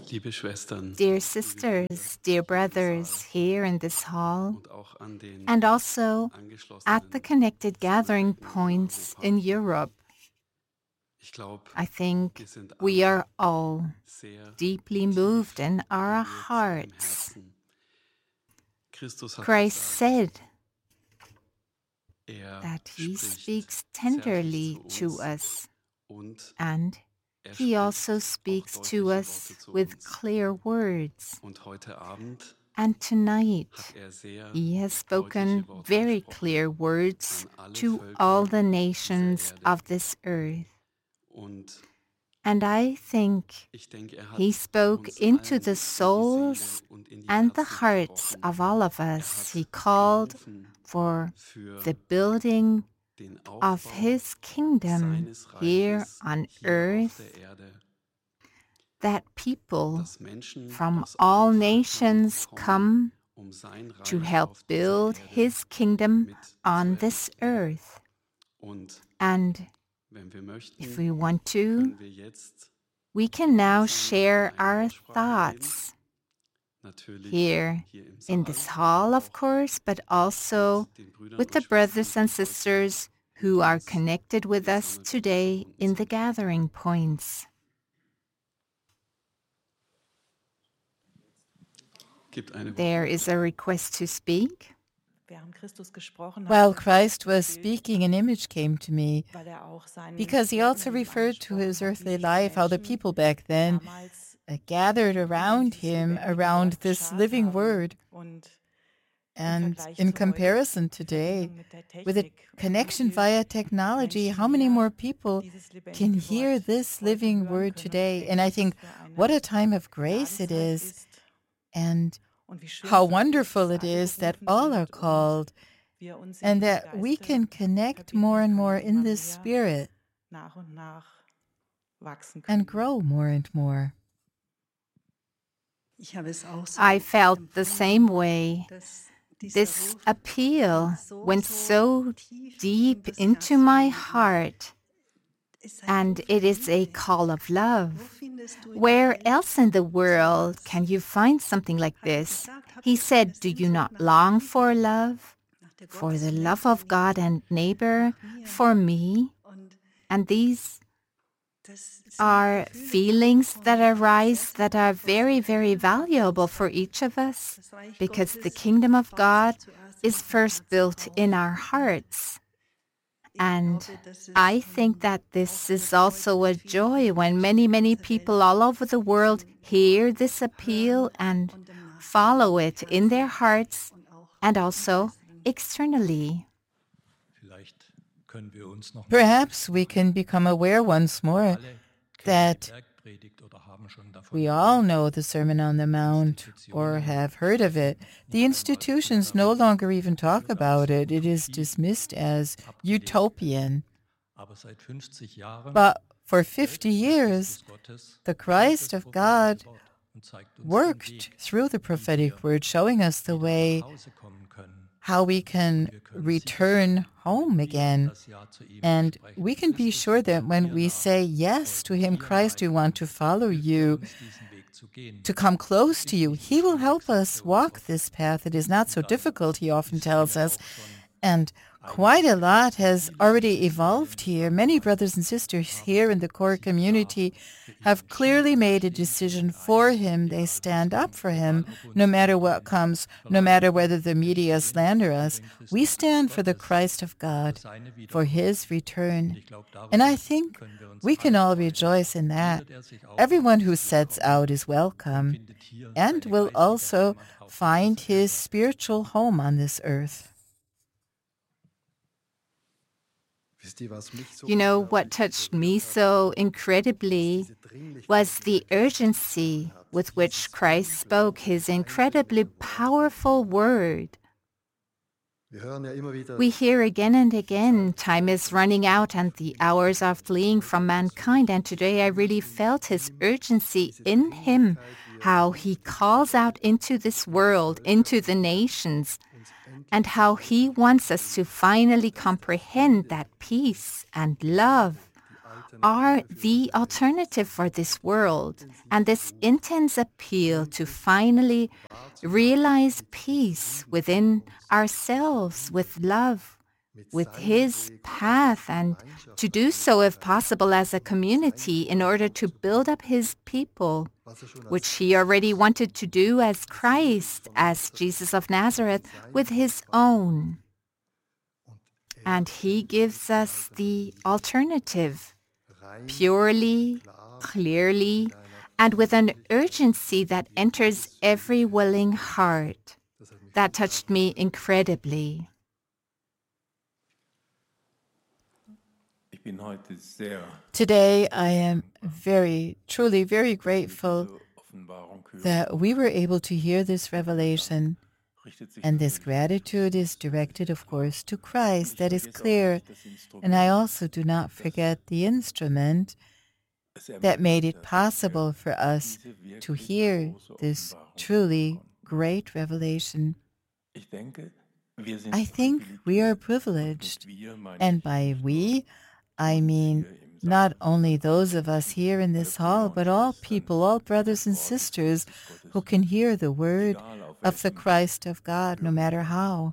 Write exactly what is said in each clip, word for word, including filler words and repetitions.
Liebe Schwestern, Dear sisters, dear brothers here in this hall, und auch an den and also at the angeschlossenen connected gathering Sammelbecken in points Europa. in Europe, Ich glaube, I think wir sind we alle are all sehr deeply tief moved in our berührt im hearts. Herzen. Christus hat Christ gesagt, said er that he spricht speaks zärtlich tenderly zu to uns us, und and er he also spricht auch speaks to deutliche us Worte zu with uns. clear words. Und heute Abend And tonight, hat er sehr he has deutliche spoken Worte very gesprochen clear words an alle to all Völker the dieser nations Erde. of this earth. Und And I think ich denke, er he hat spoke uns into allen the in die souls Seele und in die and the Herzen hearts gesprochen. of all of Er us. hat He called gerufen for für the building den of Aufbau his kingdom seines here Reiches on hier auf earth, der Erde, that people dass Menschen from aus all allen Völkern nations kommen, come um sein to Reich help auf dieser build Erde his kingdom mit zu on errichten. this earth. Und And wenn wir if möchten, we want to, können wir jetzt we can now gemeinsam share in eine our Aussprache gehen. thoughts Natürlich here hier im in Saal, this hall, aber of auch course, but also mit den Brüdern with und the brothers Schwestern, and die heute sisters mit who are uns connected with im us Sammelbecken today verbunden in the sind. gathering points. Gibt eine There is a request to speak. While Christ was speaking, an image came to me, because he also referred to his earthly life, how the people back then uh, gathered around him, around this living word. And in comparison today, with a connection via technology, how many more people can hear this living word today? And I think what a time of grace it is, and how wonderful it is that all are called, and that we can connect more and more in this spirit and grow more and more. I felt the same way. This appeal went so deep into my heart, and it is a call of love. Where else in the world can you find something like this? He said, "Do you not long for love? For the love of God and neighbor, for me?" And these are feelings that arise that are very, very valuable for each of us, because the kingdom of God is first built in our hearts. And I think that this is also a joy when many, many people all over the world hear this appeal and follow it in their hearts and also externally. Perhaps we can become aware once more that we all know the Sermon on the Mount or have heard of it. The institutions no longer even talk about it. It is dismissed as utopian. But for fifty years, the Christ of God worked through the prophetic word, showing us the way how we can return home again. And we can be sure that when we say yes to him, Christ, we want to follow you, to come close to you, he will help us walk this path. It is not so difficult, he often tells us. And quite a lot has already evolved here. Many brothers and sisters here in the core community have clearly made a decision for him. They stand up for him, no matter what comes, no matter whether the media slander us. We stand for the Christ of God, for his return. And I think we can all rejoice in that. Everyone who sets out is welcome and will also find his spiritual home on this earth. You know, what touched me so incredibly was the urgency with which Christ spoke his incredibly powerful word. We hear again and again, time is running out and the hours are fleeing from mankind, and today I really felt his urgency in him, how he calls out into this world, into the nations, and how he wants us to finally comprehend that peace and love are the alternative for this world, and this intense appeal to finally realize peace within ourselves with love, with His path, and to do so, if possible, as a community in order to build up His people, which He already wanted to do as Christ, as Jesus of Nazareth, with His own. And He gives us the alternative, purely, clearly, and with an urgency that enters every willing heart. That touched me incredibly. Today, I am very, truly very grateful that we were able to hear this revelation. And this gratitude is directed, of course, to Christ. That is clear. And I also do not forget the instrument that made it possible for us to hear this truly great revelation. I think we are privileged. And by we, I mean not only those of us here in this hall, but all people, all brothers and sisters who can hear the word of the Christ of God, no matter how.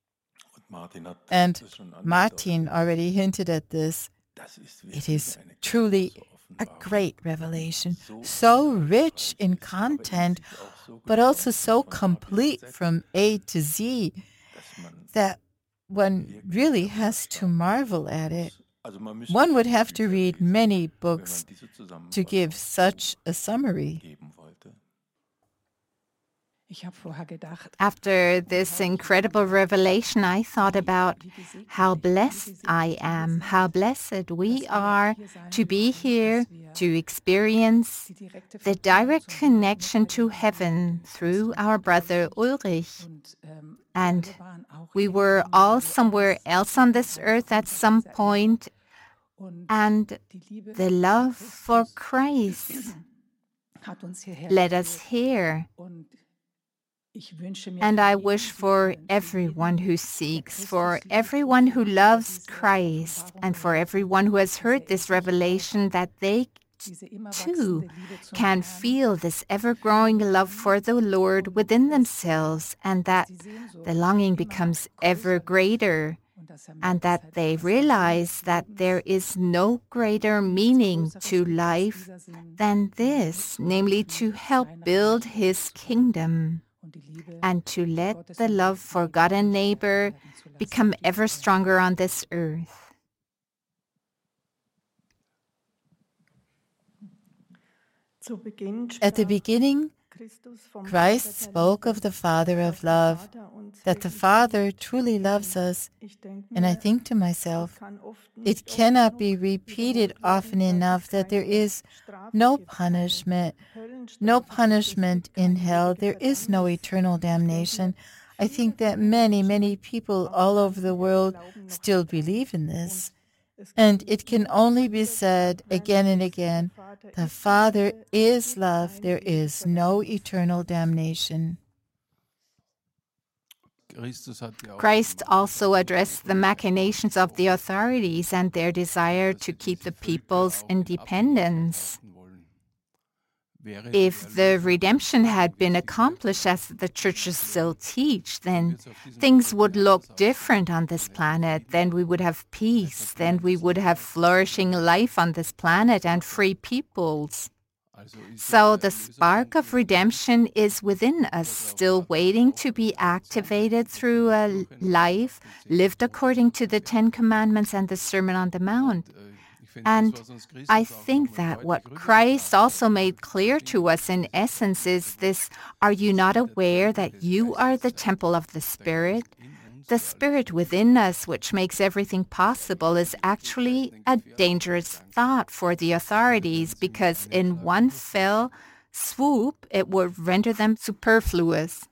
And Martin already hinted at this. It is truly a great revelation, so rich in content, but also so complete from A to Z that one really has to marvel at it. One would have to read many books to give such a summary. After this incredible revelation, I thought about how blessed I am, how blessed we are to be here, to experience the direct connection to heaven through our brother Ulrich. And we were all somewhere else on this earth at some point, and the love for Christ led us here. And I wish for everyone who seeks, for everyone who loves Christ, and for everyone who has heard this revelation, that they too can feel this ever-growing love for the Lord within themselves, and that the longing becomes ever greater, and that they realize that there is no greater meaning to life than this, namely to help build His kingdom, and to let the love for God and neighbor become ever stronger on this earth. At the beginning, Christ spoke of the Father of love, that the Father truly loves us. And I think to myself, it cannot be repeated often enough that there is no punishment, no punishment in hell. There is no eternal damnation. I think that many, many people all over the world still believe in this. And it can only be said again and again, the Father is love. There is no eternal damnation. Christ also addressed the machinations of the authorities and their desire to keep the people's independence. If the redemption had been accomplished as the churches still teach, then things would look different on this planet. Then we would have peace. Then we would have flourishing life on this planet and free peoples. So the spark of redemption is within us, still waiting to be activated through a life lived according to the Ten Commandments and the Sermon on the Mount. And I think that what Christ also made clear to us in essence is this: are you not aware that you are the temple of the Spirit? The Spirit within us, which makes everything possible, is actually a dangerous thought for the authorities, because in one fell swoop it would render them superfluous.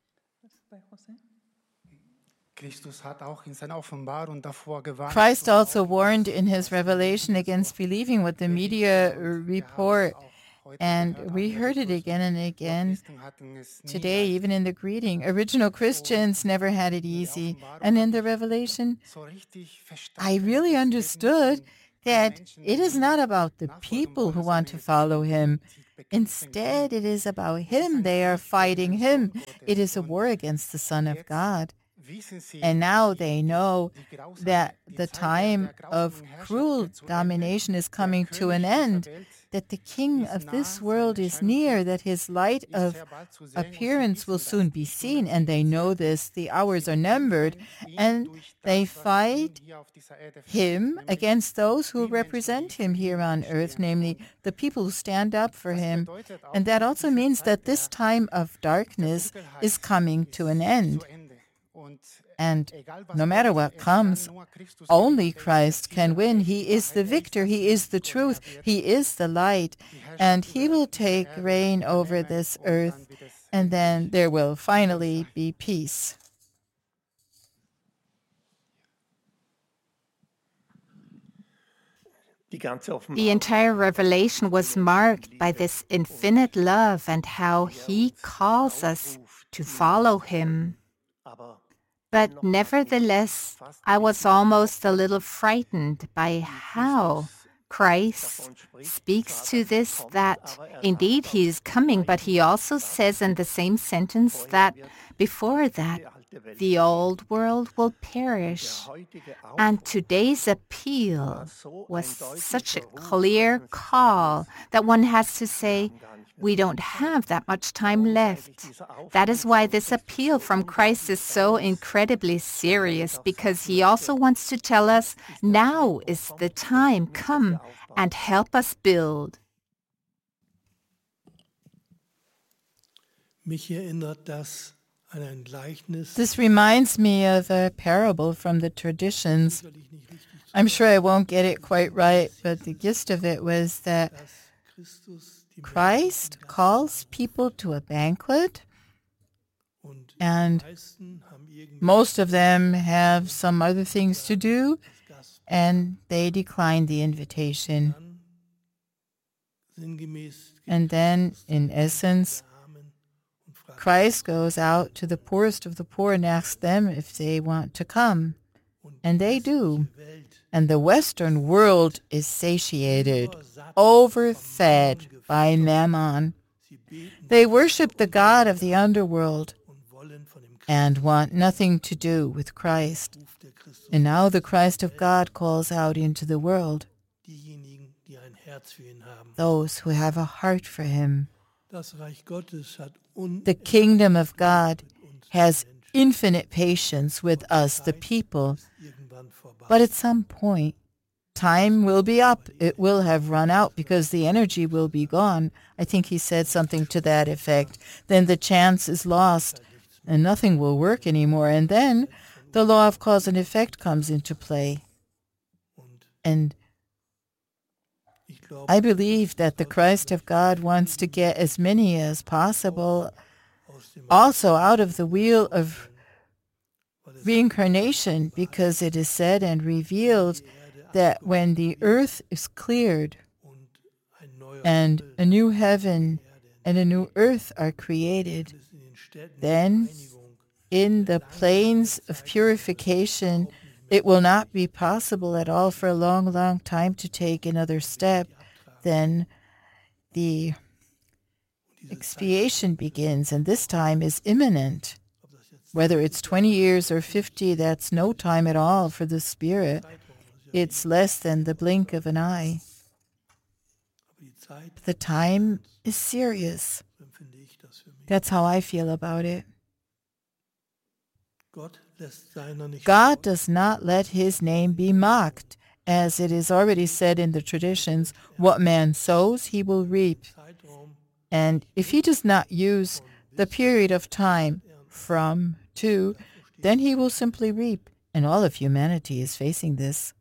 Christ also warned in his revelation against believing what the media report, and we heard it again and again today, even in the greeting. Original Christians never had it easy, and in the revelation, I really understood that it is not about the people who want to follow him. Instead, it is about him. They are fighting him. It is a war against the Son of God. And now they know that the time of cruel domination is coming to an end, that the king of this world is near, that his light of appearance will soon be seen, and they know this. The hours are numbered, and they fight him against those who represent him here on earth, namely the people who stand up for him. And that also means that this time of darkness is coming to an end. And no matter what comes, only Christ can win. He is the victor. He is the truth. He is the light. And he will take reign over this earth. And then there will finally be peace. The entire Revelation was marked by this infinite love and how he calls us to follow him. But nevertheless, I was almost a little frightened by how Christ speaks to this, that indeed he is coming, but he also says in the same sentence that before that, the old world will perish. And today's appeal was such a clear call that one has to say, we don't have that much time left. That is why this appeal from Christ is so incredibly serious, because he also wants to tell us, now is the time, come and help us build. This reminds me of a parable from the traditions. I'm sure I won't get it quite right, but the gist of it was that Christ calls people to a banquet, and most of them have some other things to do, and they decline the invitation. And then, in essence, Christ goes out to the poorest of the poor and asks them if they want to come. And they do. And the Western world is satiated, overfed by mammon. They worship the god of the underworld and want nothing to do with Christ. And now the Christ of God calls out into the world those who have a heart for him. The kingdom of God has infinite patience with us, the people. But at some point, time will be up. It will have run out because the energy will be gone. I think he said something to that effect. Then the chance is lost and nothing will work anymore. And then the law of cause and effect comes into play. And I believe that the Christ of God wants to get as many as possible also out of the wheel of reincarnation, because it is said and revealed that when the earth is cleared and a new heaven and a new earth are created, then in the plains of purification, it will not be possible at all for a long, long time to take another step. Then the expiation begins, and this time is imminent. Whether it's twenty years or fifty, that's no time at all for the Spirit. It's less than the blink of an eye. The time is serious. That's how I feel about it. God does not let his name be mocked. As it is already said in the traditions, what man sows, he will reap. And if he does not use the period of time from to, then he will simply reap. And all of humanity is facing this.